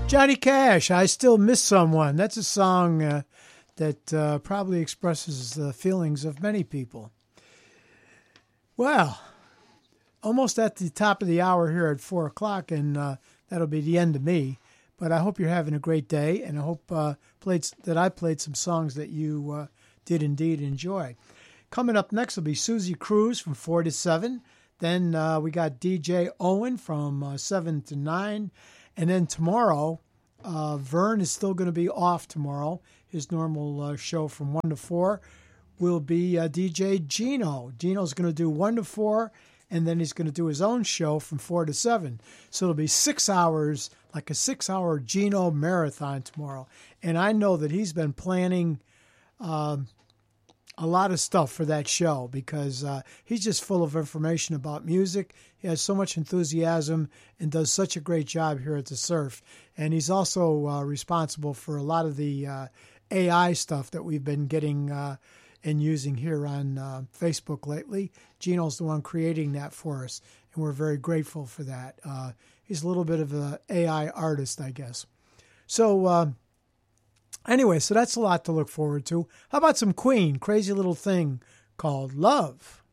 Johnny Cash, I Still Miss Someone. That's a song that probably expresses the feelings of many people. Well, almost at the top of the hour here at 4 o'clock, and that'll be the end of me. But I hope you're having a great day, and I hope that I played some songs that you did indeed enjoy. Coming up next will be Susie Cruz from 4 to 7. Then we got DJ Owen from 7 to 9. And then tomorrow, Vern is still going to be off tomorrow. His normal show from 1 to 4 will be DJ Gino. Gino's going to do 1 to 4, and then he's going to do his own show from 4 to 7. So it'll be 6 hours, like a 6-hour Gino marathon tomorrow. And I know that he's been planning a lot of stuff for that show because he's just full of information about music. He has so much enthusiasm and does such a great job here at the Surf. And he's also responsible for a lot of the AI stuff that we've been getting and using here on Facebook lately. Gino's the one creating that for us, and we're very grateful for that. He's a little bit of an AI artist, I guess. So anyway, so that's a lot to look forward to. How about some Queen, Crazy Little Thing called Love?